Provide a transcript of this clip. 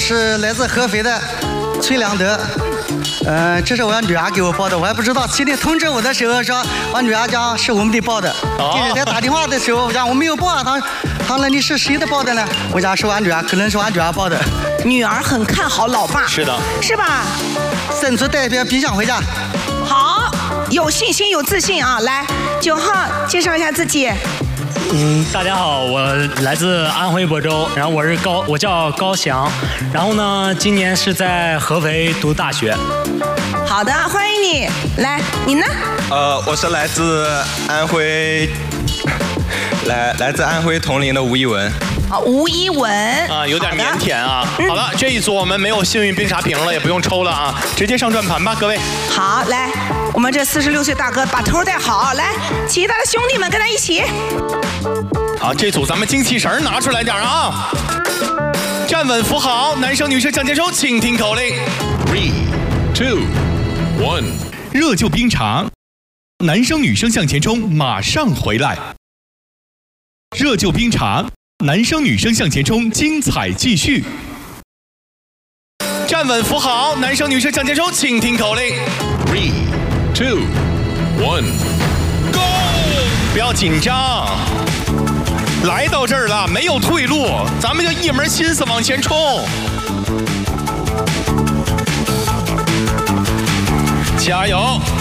是来自合肥的崔良德。这是我女儿给我报的，我还不知道。今天通知我的时候说，我女儿讲是我们的报的。电视台打电话的时候，我讲我没有报啊，他说你是谁的报的呢？我讲是我女儿，可能是我女儿报的。 女儿很看好老爸， 是的， 是吧？ 伸出带一瓶冰箱回家。 好，有信心有自信啊！来，9号介绍一下自己。 大家好，我来自安徽亳州，然后我叫高翔，然后呢，今年是在合肥读大学。 好的，欢迎你。来，你呢？ 我是来自安徽，来自安徽铜陵的吴一文。 吴一文啊，有点腼腆啊。好了，这一组我们没有幸运冰茶瓶了，也不用抽了啊，直接上转盘吧，各位。 好，来，我们这46岁大哥把头戴好，来，其他的兄弟们跟他一起。 好，这组咱们精气神拿出来点啊！站稳扶好，男生女生向前冲，请听口令 ：3、2、1，热救冰茶，男生女生向前冲，马上回来。热救冰茶。男生女生向前冲，精彩继续。 站稳扶好，男生女生向前冲，请听口令 ：3、2、1 ，Go！ 不要紧张，来到这儿了，没有退路，咱们就一门心思往前冲。加油！